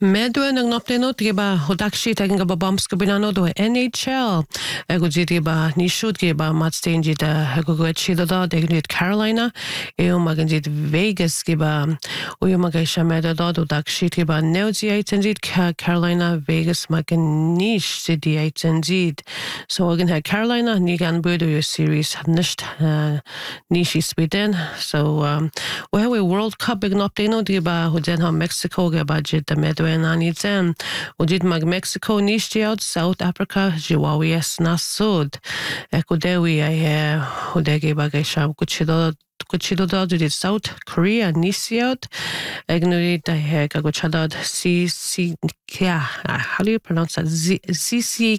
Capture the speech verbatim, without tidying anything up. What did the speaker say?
Medwe ng nopteno tiba hodakshi taking ba bumps kabinano do N H L ego jitiba ni shoot giba mat stain jita ego go chido da de Carolina e o maganjit Vegas giba o yo magasha meda da do dakshi tiba neoji eightenjit Carolina Vegas maganish city eightenjit so again had Carolina nigan budo yo series nicht nishi Sweden so um well we World Cup big nopteno tiba hoden ha Mexico giba jita medwe Anizem, Ujid mag Mexico nishtiout South Africa Jiwawies na sud. Eko dewi ay hudegi bagay sham kuchido kuchido da did South Korea nishiot. Egnurit ay kaguchadad C C yeah how do you pronounce that? C C